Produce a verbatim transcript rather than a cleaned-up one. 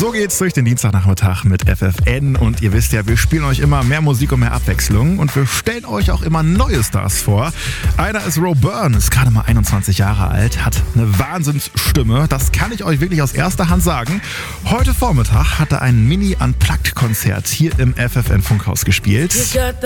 So geht's durch den Dienstagnachmittag mit F F N und ihr wisst ja, wir spielen euch immer mehr Musik und mehr Abwechslung und wir stellen euch auch immer neue Stars vor. Einer ist Ro Byrne, ist gerade mal einundzwanzig Jahre alt, hat eine Wahnsinnsstimme, das kann ich euch wirklich aus erster Hand sagen. Heute Vormittag hat er ein Mini-Unplugged-Konzert hier im F F N Funkhaus gespielt.